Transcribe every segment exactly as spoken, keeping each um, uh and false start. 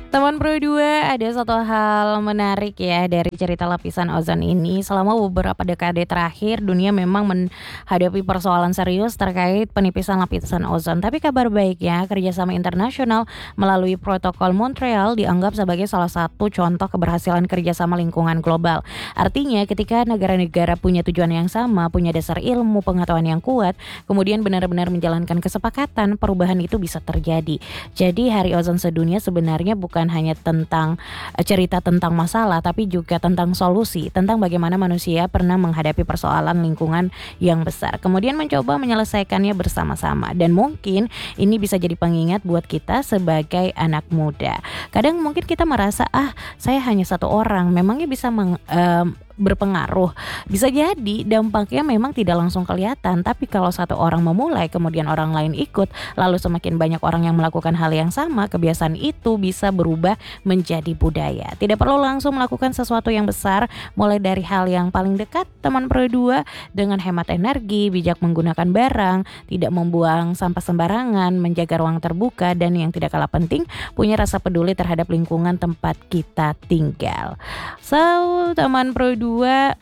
Teman Pro dua, ada satu hal menarik ya dari cerita lapisan ozon ini. Selama beberapa dekade terakhir, dunia memang menghadapi persoalan serius terkait penipisan lapisan ozon. Tapi kabar baiknya, kerjasama internasional melalui Protokol Montreal dianggap sebagai salah satu contoh keberhasilan kerjasama lingkungan global. Artinya, ketika negara-negara punya tujuan yang sama, punya dasar ilmu, pengetahuan yang kuat, kemudian benar-benar menjalankan kesepakatan, perubahan itu bisa terjadi. Jadi, Hari Ozon Sedunia sebenarnya bukan bukan hanya tentang uh, cerita tentang masalah, tapi juga tentang solusi, tentang bagaimana manusia pernah menghadapi persoalan lingkungan yang besar, kemudian mencoba menyelesaikannya bersama-sama. Dan mungkin ini bisa jadi pengingat buat kita sebagai anak muda. Kadang mungkin kita merasa, ah saya hanya satu orang, memangnya bisa meng, um, berpengaruh. Bisa jadi dampaknya memang tidak langsung kelihatan, tapi kalau satu orang memulai kemudian orang lain ikut, lalu semakin banyak orang yang melakukan hal yang sama, kebiasaan itu bisa berubah menjadi budaya. Tidak perlu langsung melakukan sesuatu yang besar, mulai dari hal yang paling dekat, teman Pro dua, dengan hemat energi, bijak menggunakan barang, tidak membuang sampah sembarangan, menjaga ruang terbuka, dan yang tidak kalah penting, punya rasa peduli terhadap lingkungan tempat kita tinggal. So, teman Pro dua,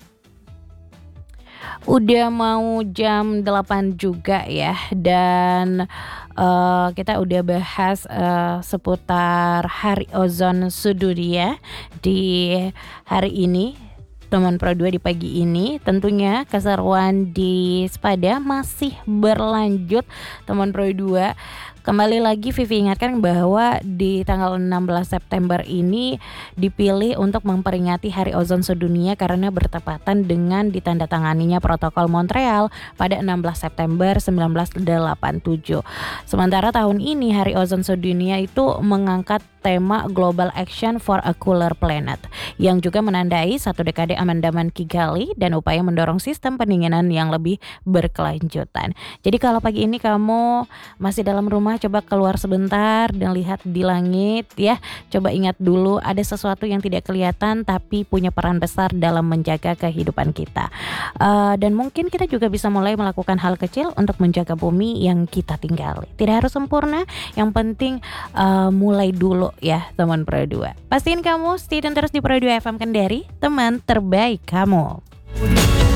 udah mau jam delapan juga ya, dan uh, kita udah bahas uh, seputar Hari Ozon Sedunia di hari ini, teman Pro dua, di pagi ini. Tentunya keseruan di Spada masih berlanjut, teman Pro dua. Kembali lagi Vivi ingatkan bahwa di tanggal enam belas September ini dipilih untuk memperingati Hari Ozon Sedunia karena bertepatan dengan ditandatanganinya Protokol Montreal pada enam belas September seribu sembilan ratus delapan puluh tujuh. Sementara tahun ini Hari Ozon Sedunia itu mengangkat tema Global Action for a Cooler Planet, yang juga menandai satu dekade amandemen Kigali dan upaya mendorong sistem pendinginan yang lebih berkelanjutan. Jadi kalau pagi ini kamu masih dalam rumah, coba keluar sebentar dan lihat di langit ya. Coba ingat dulu, ada sesuatu yang tidak kelihatan tapi punya peran besar dalam menjaga kehidupan kita. Uh, dan mungkin kita juga bisa mulai melakukan hal kecil untuk menjaga bumi yang kita tinggali. Tidak harus sempurna, yang penting uh, mulai dulu ya, teman Pro dua. Pastiin kamu stay tune terus di Pro dua F M Kendari, teman terbaik kamu.